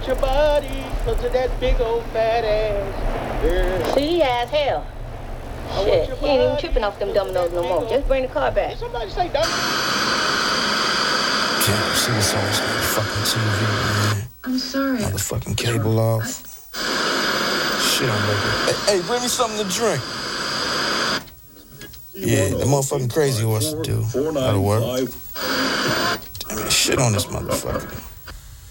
your body because of that big old fat ass. Girl. See, as hell. Shit, he ain't even tripping off them dominoes no more. Just bring the car back. Did somebody say dominoes? Damn, see what's on this motherfucking TV, man. I'm sorry. Motherfucking cable off. Shit, I'm making. Hey, bring me something to drink. Yeah, the motherfucking Crazy Horse do. That'll work. Damn it, shit on this motherfucker.